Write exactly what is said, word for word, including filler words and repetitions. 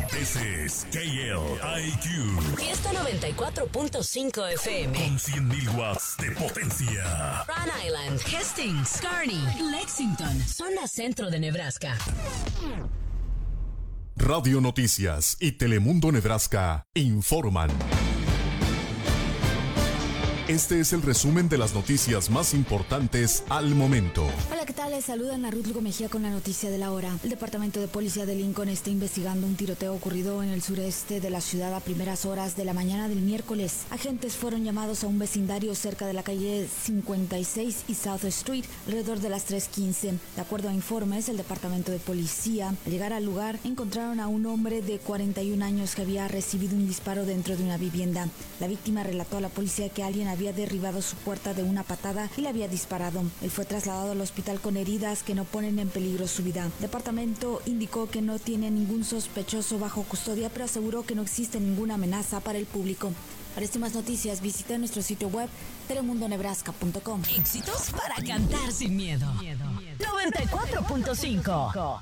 This is K L I Q. Fiesta noventa y cuatro punto cinco F M. Con cien mil watts de potencia. Rhode Island, Hastings, Kearney, Lexington, zona centro de Nebraska. Radio Noticias y Telemundo Nebraska informan. Este es el resumen de las noticias más importantes al momento. Hola, ¿qué tal? Les saludan a Ruth Lugo Mejía con la noticia de la hora. El Departamento de Policía de Lincoln está investigando un tiroteo ocurrido en el sureste de la ciudad a primeras horas de la mañana del miércoles. Agentes fueron llamados a un vecindario cerca de la calle cincuenta y seis y South Street alrededor de las tres quince. De acuerdo a informes, el Departamento de Policía, al llegar al lugar, encontraron a un hombre de cuarenta y un años que había recibido un disparo dentro de una vivienda. La víctima relató a la policía que alguien había había derribado su puerta de una patada y le había disparado. Él fue trasladado al hospital con heridas que no ponen en peligro su vida. El departamento indicó que no tiene ningún sospechoso bajo custodia, pero aseguró que no existe ninguna amenaza para el público. Para estas más noticias, visita nuestro sitio web telemundo nebraska punto com. Éxitos para cantar sin miedo. noventa y cuatro punto cinco.